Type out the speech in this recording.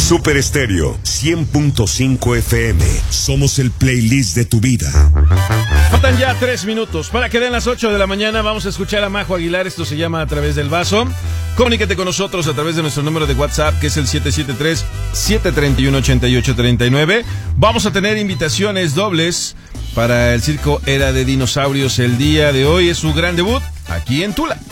Super Estéreo 100.5 FM. Somos el playlist de tu vida. Faltan ya 3 minutos para que den las 8 de la mañana. Vamos a escuchar a Majo Aguilar. Esto se llama A Través del Vaso. Comuníquete con nosotros a través de nuestro número de WhatsApp, que es el 773-731-8839. Vamos a tener invitaciones dobles para el Circo Era de Dinosaurios el día de hoy. Es su gran debut aquí en Tula.